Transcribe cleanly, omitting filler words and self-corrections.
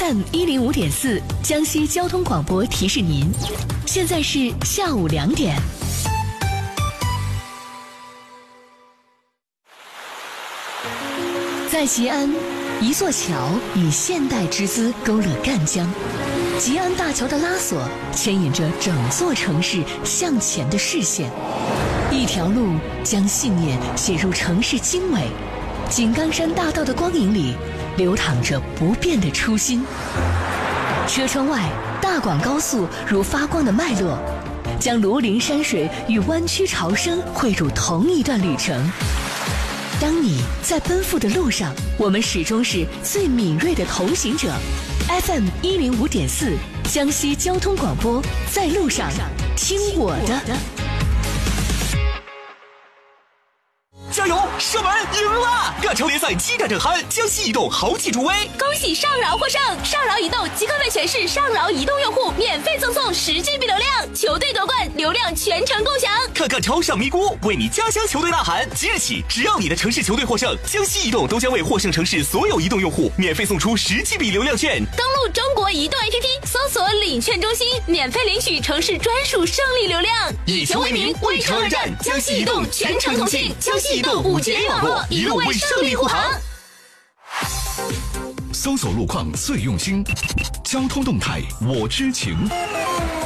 FM105.4江西交通广播提示您，现在是下午2点。在吉安，一座桥以现代之姿勾勒赣江。吉安大桥的拉索牵引着整座城市向前的视线，一条路将信念写入城市经纬。井冈山大道的光影里，流淌着不变的初心。车窗外，大广高速如发光的脉络，将庐陵山水与湾区潮生汇入同一段旅程。当你在奔赴的路上，我们始终是最敏锐的同行者。FM105.4江西交通广播，在路上听我的。 加油！射门赢了！亚超联赛激战正酣，江西移动豪气助威， 恭喜上饶获胜！上饶移动即刻为全市上饶移动用户免费赠送10GB 流量，球队夺冠，流量全程共享。 看看超上咪咕，为你家乡球队呐喊！即日起，只要你的城市球队获胜，江西移动都将为获胜城市所有移动用户免费送出10GB 流量券。 登录中国移动 APP， 搜索领券中心，免费领取城市专属胜利流量。 以球为名，为城而战，江西移动全程同信，江西移动5G网络，一路为胜利护航。 搜索路况最用心，交通动态我知情。